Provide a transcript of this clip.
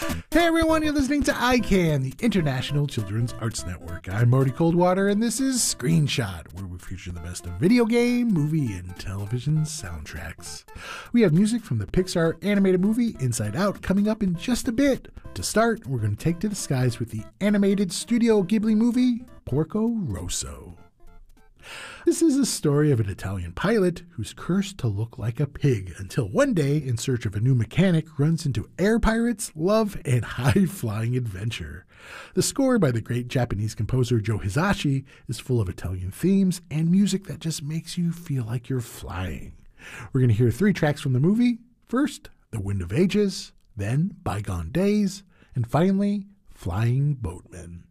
Hey everyone, you're listening to ICANN, the International Children's Arts Network. I'm Marty Coldwater, and this is Screenshot, where we feature the best of video game, movie, and television soundtracks. We have music from the Pixar animated movie Inside Out coming up in just a bit. To start, we're going to take to the skies with the animated Studio Ghibli movie, Porco Rosso. This is a story of an Italian pilot who's cursed to look like a pig until one day, in search of a new mechanic, runs into air pirates, love, and high-flying adventure. The score by the great Japanese composer Joe Hisaishi is full of Italian themes and music that just makes you feel like you're flying. We're going to hear 3 tracks from the movie. First, The Wind of Ages, then Bygone Days, and finally, Flying Boatman.